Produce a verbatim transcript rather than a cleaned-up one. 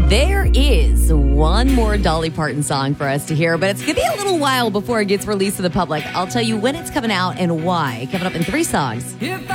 There is one more Dolly Parton song for us to hear, but it's going to be a little while before it gets released to the public. I'll tell you when it's coming out and why. Coming up in three songs. If